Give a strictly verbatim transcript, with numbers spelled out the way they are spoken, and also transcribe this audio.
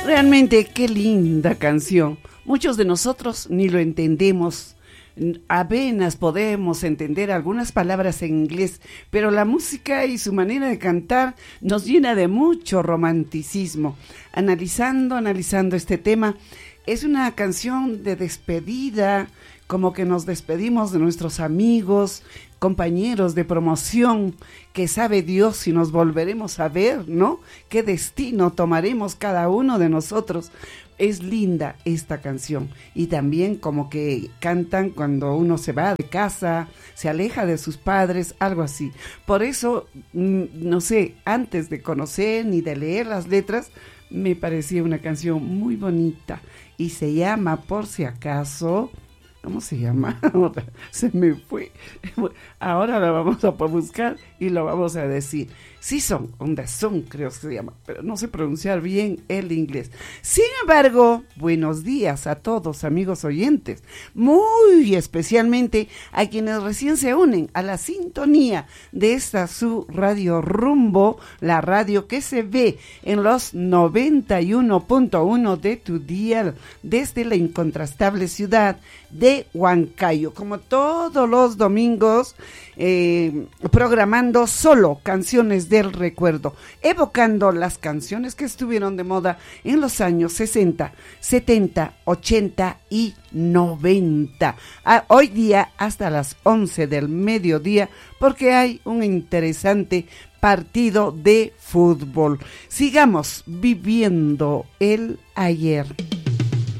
Realmente qué linda canción. Muchos de nosotros ni lo entendemos. Apenas podemos entender algunas palabras en inglés, pero la música y su manera de cantar nos llena de mucho romanticismo. Analizando, analizando este tema, es una canción de despedida, como que nos despedimos de nuestros amigos, compañeros de promoción, que sabe Dios si nos volveremos a ver, ¿no? ¿Qué destino tomaremos cada uno de nosotros? Es linda esta canción, y también como que cantan cuando uno se va de casa, se aleja de sus padres, algo así. Por eso, no sé, antes de conocer ni de leer las letras, me parecía una canción muy bonita, y se llama, por si acaso, ¿cómo se llama? Ahora se me fue. Ahora la vamos a buscar y lo vamos a decir. Season on the Sun, creo que se llama, pero no sé pronunciar bien el inglés. Sin embargo, buenos días a todos, amigos oyentes, muy especialmente a quienes recién se unen a la sintonía de esta su radio Rumbo, la radio que se ve en los noventa y uno punto uno de tu dial, desde la incontrastable ciudad de Huancayo, como todos los domingos, eh, programando solo canciones del recuerdo, evocando las canciones que estuvieron de moda en los años sesenta, setenta, ochenta y noventa. Ah, hoy día hasta las once del mediodía, porque hay un interesante partido de fútbol. Sigamos viviendo el ayer.